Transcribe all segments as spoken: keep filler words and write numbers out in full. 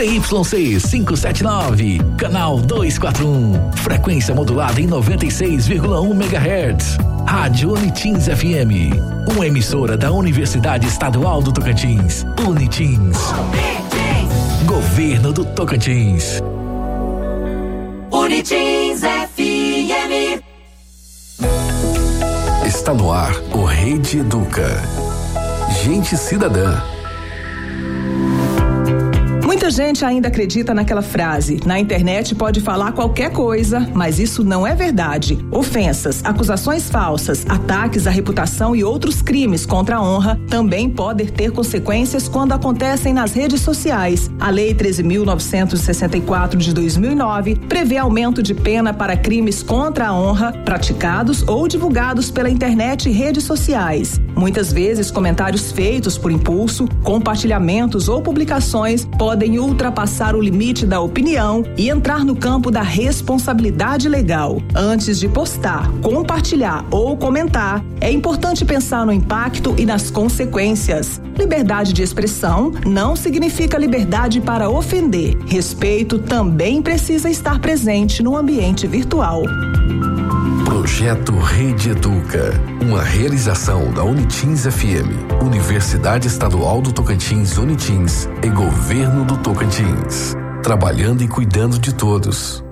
Y C quinhentos e setenta e nove, canal duzentos e quarenta e um, frequência modulada em noventa e seis vírgula um megahertz. Rádio Unitins F M, uma emissora da Universidade Estadual do Tocantins. Unitins. Governo do Tocantins. Unitins F M. Está no ar o Rede Educa. Gente cidadã. Muita gente ainda acredita naquela frase: na internet pode falar qualquer coisa, mas isso não é verdade. Ofensas, acusações falsas, ataques à reputação e outros crimes contra a honra também podem ter consequências quando acontecem nas redes sociais. A Lei treze mil novecentos e sessenta e quatro de dois mil e nove prevê aumento de pena para crimes contra a honra praticados ou divulgados pela internet e redes sociais. Muitas vezes, comentários feitos por impulso, compartilhamentos ou publicações podem ultrapassar o limite da opinião e entrar no campo da responsabilidade legal. Antes de postar, compartilhar ou comentar, é importante pensar no impacto e nas consequências. Liberdade de expressão não significa liberdade para ofender. Respeito também precisa estar presente no ambiente virtual. Projeto Rede Educa, uma realização da Unitins F M, Universidade Estadual do Tocantins Unitins e Governo do Tocantins, trabalhando e cuidando de todos.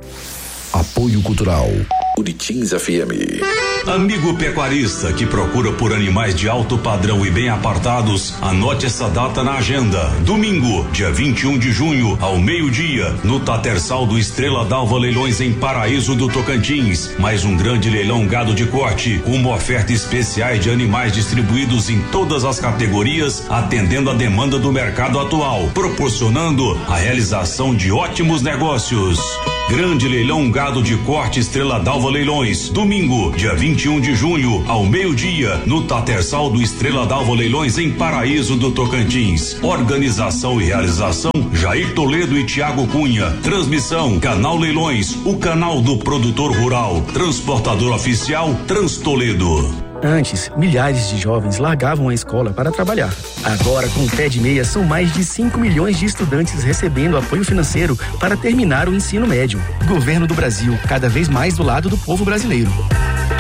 Apoio Cultural, Unitins F M. Amigo pecuarista que procura por animais de alto padrão e bem apartados, anote essa data na agenda. Domingo, dia vinte e um de junho, ao meio-dia, no Tatersal do Estrela d'Alva Leilões em Paraíso do Tocantins. Mais um grande leilão gado de corte, com uma oferta especiais de animais distribuídos em todas as categorias, atendendo a demanda do mercado atual, proporcionando a realização de ótimos negócios. Grande leilão gado de corte Estrela d'Alva Leilões, domingo, dia vinte e um de junho, ao meio-dia, no Tatersal do Estrela d'Alva Leilões em Paraíso do Tocantins. Organização e realização Jair Toledo e Tiago Cunha. Transmissão Canal Leilões, o canal do produtor rural. Transportador oficial Trans Toledo. Antes, milhares de jovens largavam a escola para trabalhar. Agora, com o Pé de Meia, são mais de cinco milhões de estudantes recebendo apoio financeiro para terminar o ensino médio. Governo do Brasil, cada vez mais do lado do povo brasileiro.